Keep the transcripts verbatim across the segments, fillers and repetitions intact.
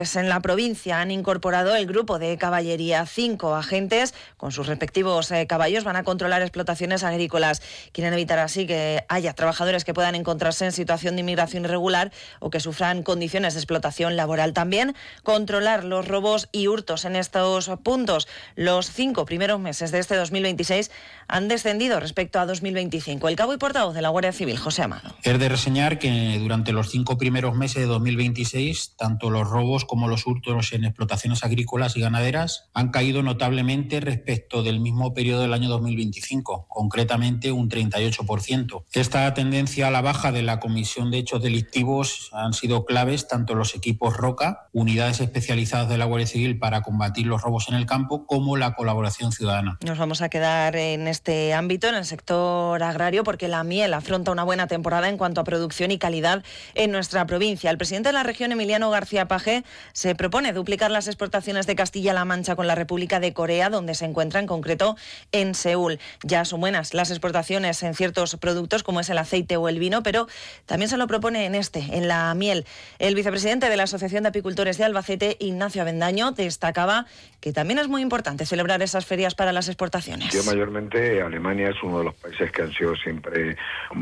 En la provincia han incorporado el grupo de caballería. Cinco agentes con sus respectivos eh, caballos van a controlar explotaciones agrícolas. Quieren evitar así que haya trabajadores que puedan encontrarse en situación de inmigración irregular o que sufran condiciones de explotación laboral. También controlar los robos y hurtos en estos puntos. Los cinco primeros meses de este dos mil veintiséis han descendido respecto a dos mil veinticinco. El cabo y portavoz de la Guardia Civil, José Amado. Es de reseñar que durante los cinco primeros meses de dos mil veintiséis, tanto los robos como los hurtos en explotaciones agrícolas y ganaderas han caído notablemente respecto del mismo periodo del año dos mil veinticinco, concretamente un treinta y ocho por ciento. Esta tendencia a la baja de la comisión de hechos delictivos han sido claves tanto los equipos ROCA, unidades especializadas de la Guardia Civil para combatir los robos en el campo, como la colaboración ciudadana. Nos vamos a quedar en este ámbito, en el sector agrario, porque la miel afronta una buena temporada en cuanto a producción y calidad en nuestra provincia. El presidente de la región, Emiliano García Paje, se propone duplicar las exportaciones de Castilla-La Mancha con la República de Corea, donde se encuentra en concreto en Seúl. Ya son buenas las exportaciones en ciertos productos como es el aceite o el vino, pero también se lo propone en este, en la miel. El vicepresidente de la Asociación de Apicultores de Albacete, Ignacio Avendaño, destacaba que también es muy importante celebrar esas ferias para las exportaciones. Yo mayormente, Alemania es uno de los países que han sido siempre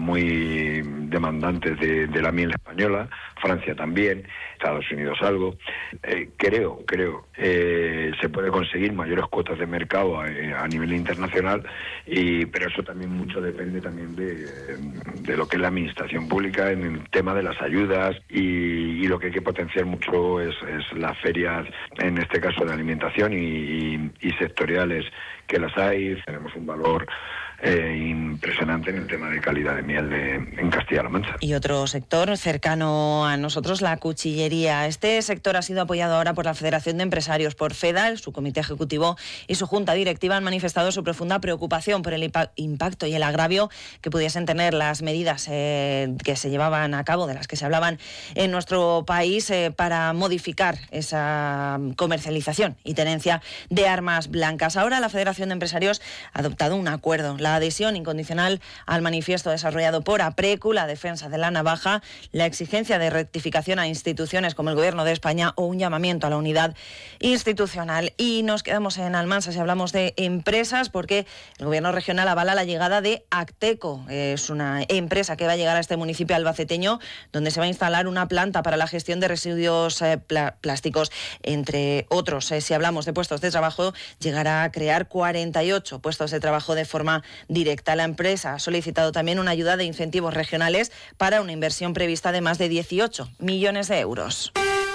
muy demandantes de, de la miel española, Francia también, Estados Unidos algo. Eh, creo, creo, eh, se puede conseguir mayores cuotas de mercado a, a nivel internacional, y pero eso también mucho depende también de, de lo que es la administración pública en el tema de las ayudas, y, y lo que hay que potenciar mucho es, es las ferias, en este caso de alimentación y, y, y sectoriales, que las hay. Tenemos un valor Eh, impresionante en el tema de calidad de miel de, en Castilla-La Mancha. Y otro sector cercano a nosotros, la cuchillería. Este sector ha sido apoyado ahora por la Federación de Empresarios, por FEDA. Su comité ejecutivo y su junta directiva han manifestado su profunda preocupación por el impacto y el agravio que pudiesen tener las medidas eh, que se llevaban a cabo, de las que se hablaban en nuestro país, eh, para modificar esa comercialización y tenencia de armas blancas. Ahora la Federación de Empresarios ha adoptado un acuerdo. La La adhesión incondicional al manifiesto desarrollado por APRECU, la defensa de la navaja, la exigencia de rectificación a instituciones como el Gobierno de España o un llamamiento a la unidad institucional. Y nos quedamos en Almansa si hablamos de empresas, porque el Gobierno regional avala la llegada de Acteco. Es una empresa que va a llegar a este municipio albaceteño, donde se va a instalar una planta para la gestión de residuos eh, plá- plásticos. Entre otros, eh, si hablamos de puestos de trabajo, llegará a crear cuarenta y ocho puestos de trabajo de forma directa. La empresa ha solicitado también una ayuda de incentivos regionales para una inversión prevista de más de dieciocho millones de euros.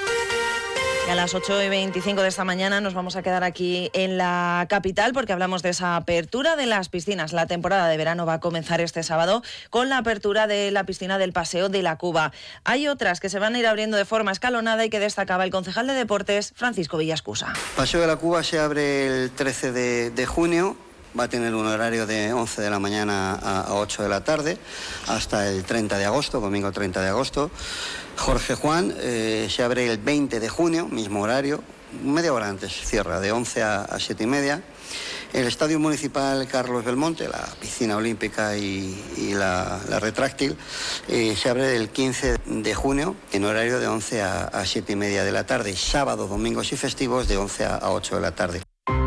Y a las ocho y veinticinco de esta mañana nos vamos a quedar aquí en la capital, porque hablamos de esa apertura de las piscinas. La temporada de verano va a comenzar este sábado con la apertura de la piscina del Paseo de la Cuba. Hay otras que se van a ir abriendo de forma escalonada y que destacaba el concejal de Deportes, Francisco Villascusa. Paseo de la Cuba se abre el trece de junio. Va a tener un horario de once de la mañana a ocho de la tarde hasta el treinta de agosto, domingo treinta de agosto. Jorge Juan eh, se abre el veinte de junio, mismo horario, media hora antes cierra, de once a siete y media. El Estadio Municipal Carlos Belmonte, la piscina olímpica y, y la, la retráctil, eh, se abre el quince de junio en horario de once a siete y media de la tarde. Sábado, domingos y festivos de once a ocho de la tarde.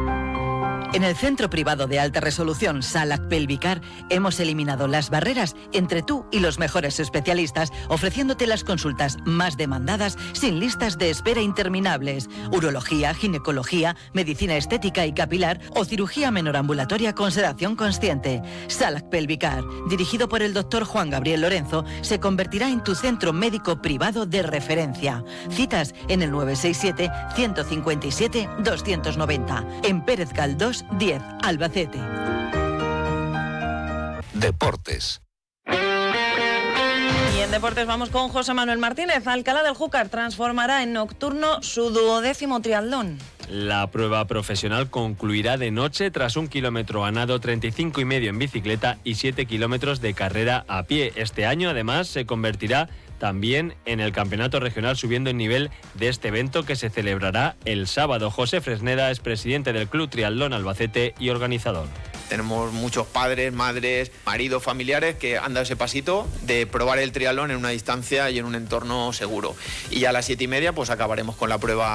En el Centro Privado de Alta Resolución Salac Pelvicar hemos eliminado las barreras entre tú y los mejores especialistas, ofreciéndote las consultas más demandadas sin listas de espera interminables. Urología, ginecología, medicina estética y capilar o cirugía menor ambulatoria con sedación consciente. Salac Pelvicar, dirigido por el doctor Juan Gabriel Lorenzo, se convertirá en tu centro médico privado de referencia. Citas en el nueve seis siete, uno cinco siete, dos nueve cero. En Pérez Galdós diez, Albacete. Deportes. Y en Deportes vamos con José Manuel Martínez. Alcalá del Júcar transformará en nocturno su duodécimo triatlón. La prueba profesional concluirá de noche tras un kilómetro a nado, treinta y cinco y medio en bicicleta y siete kilómetros de carrera a pie. Este año, además, se convertirá también en el campeonato regional, subiendo el nivel de este evento que se celebrará el sábado. José Fresneda es presidente del Club Triatlón Albacete y organizador. Tenemos muchos padres, madres, maridos, familiares que han dado ese pasito de probar el triatlón en una distancia y en un entorno seguro. Y a las siete y media pues acabaremos con la prueba